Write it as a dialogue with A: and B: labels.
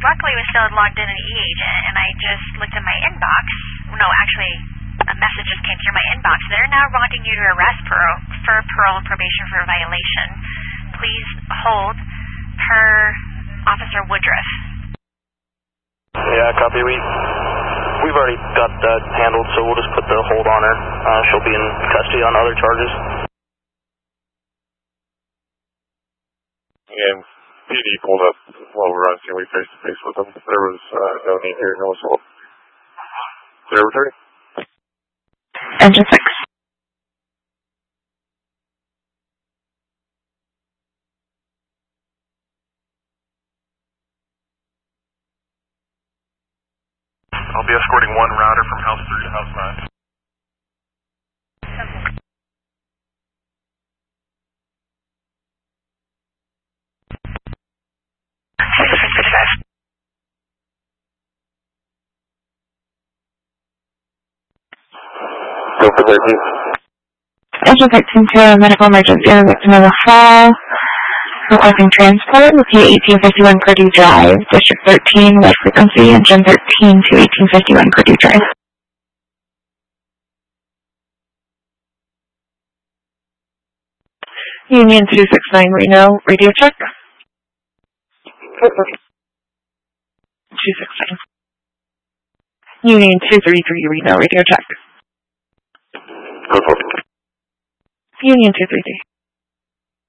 A: luckily was still logged in an e-agent, and I just looked at my inbox. No, actually, a message just came through my inbox. They're now wanting you to arrest for parole and probation for a violation. Please hold per Officer Woodruff.
B: Yeah, copy. We've already got that handled, so we'll just put the hold on her. She'll be in custody on other charges.
C: And PD pulled up while we were on scene. We face-to-face with them. There was no need here, no assault. 030.
D: Engine 6.
C: I'll be escorting one router from house 3 to house 9. Go for 13.
D: Engine 13 to a medical emergency of a victim of a fall. Requesting transport with you 1851 Purdue Drive, District 13, wide frequency, engine 13 to 1851 Purdue Drive.
E: Union 269 Reno, radio check. 269. Union 233 Reno, radio check.
C: Go for it.
E: Union 233.